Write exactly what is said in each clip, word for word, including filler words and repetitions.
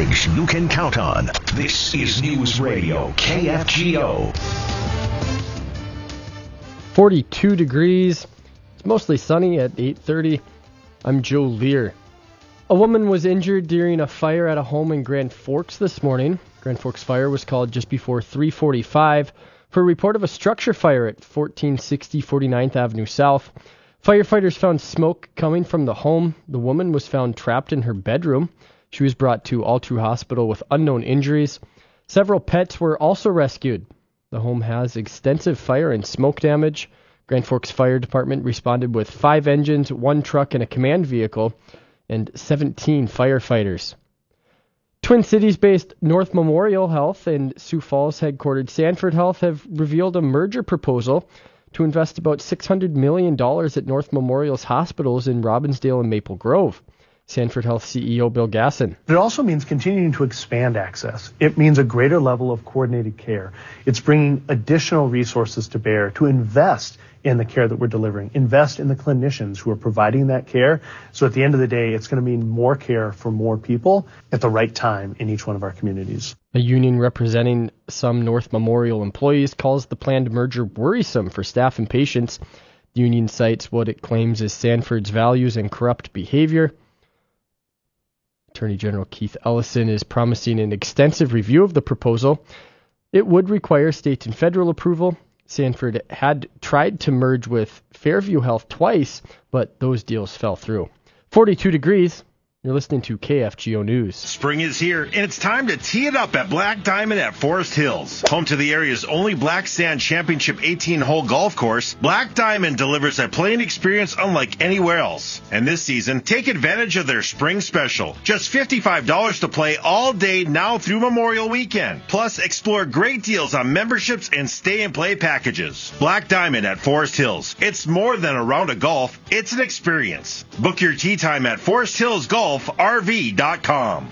coverage you can count on. This is News Radio K F G O. forty-two degrees. It's mostly sunny at eight thirty. I'm Joe Lear. A woman was injured during a fire at a home in Grand Forks this morning. Grand Forks Fire was called just before three forty-five for a report of a structure fire at fourteen sixty forty-ninth Avenue South. Firefighters found smoke coming from the home. The woman was found trapped in her bedroom. She was brought to Altrue Hospital with unknown injuries. Several pets were also rescued. The home has extensive fire and smoke damage. Grand Forks Fire Department responded with five engines, one truck, and a command vehicle, and seventeen firefighters. Twin Cities-based North Memorial Health and Sioux Falls headquartered Sanford Health have revealed a merger proposal to invest about six hundred million dollars at North Memorial's hospitals in Robbinsdale and Maple Grove. Sanford Health C E O Bill Gasson. It also means continuing to expand access. It means a greater level of coordinated care. It's bringing additional resources to bear to invest in the care that we're delivering, invest in the clinicians who are providing that care. So at the end of the day, it's going to mean more care for more people at the right time in each one of our communities. A union representing some North Memorial employees calls the planned merger worrisome for staff and patients. The union cites what it claims is Sanford's values and corrupt behavior. Attorney General Keith Ellison is promising an extensive review of the proposal. It would require state and federal approval. Sanford had tried to merge with Fairview Health twice, but those deals fell through. forty-two degrees. You're listening to K F G O News. Spring is here, and it's time to tee it up at Black Diamond at Forest Hills. Home to the area's only Black Sand Championship eighteen-hole golf course, Black Diamond delivers a playing experience unlike anywhere else. And this season, take advantage of their spring special. Just fifty-five dollars to play all day now through Memorial Weekend. Plus, explore great deals on memberships and stay-and-play packages. Black Diamond at Forest Hills. It's more than a round of golf. It's an experience. Book your tee time at Forest Hills Golf R V dot com.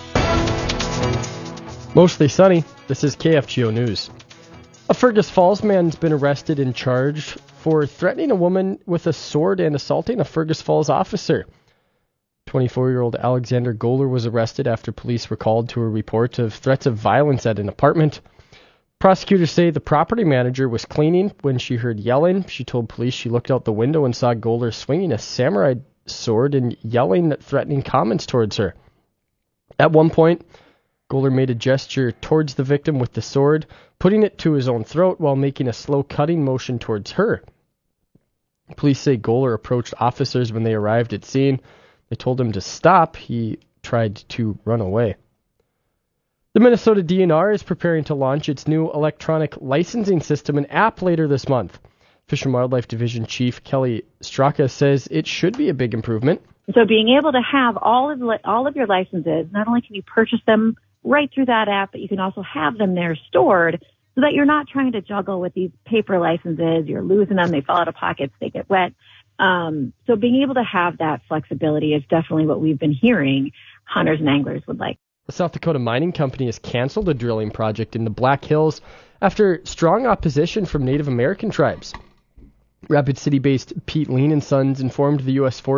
Mostly sunny. This is K F G O News. A Fergus Falls man's been arrested and charged for threatening a woman with a sword and assaulting a Fergus Falls officer. twenty-four-year-old Alexander Goller was arrested after police were called to a report of threats of violence at an apartment. Prosecutors say the property manager was cleaning when she heard yelling. She told police she looked out the window and saw Goller swinging a samurai sword and yelling threatening comments towards her. At one point, Goller made a gesture towards the victim with the sword, putting it to his own throat while making a slow cutting motion towards her. Police say Goller approached officers when they arrived at scene. They told him to stop. He tried to run away. The Minnesota D N R is preparing to launch its new electronic licensing system and app later this month. Fish and Wildlife Division Chief Kelly Straka says it should be a big improvement. So being able to have all of li- all of your licenses, not only can you purchase them right through that app, but you can also have them there stored so that you're not trying to juggle with these paper licenses. You're losing them. They fall out of pockets. They get wet. Um, so being able to have that flexibility is definitely what we've been hearing hunters and anglers would like. The South Dakota Mining Company has canceled a drilling project in the Black Hills after strong opposition from Native American tribes. Rapid City-based Pete Lean and Sons informed the U S Forest